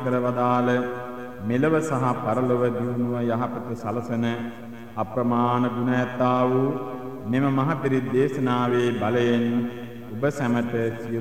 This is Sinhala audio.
කරවදාල මෙලව සහ පරලොව දියුණුව යහපත සලසන අප්‍රමාණ ගුණ ඇත්තා වූ මෙම මහ පිරිත් දේශනාවේ බලයෙන් ඔබ සැමට සියලු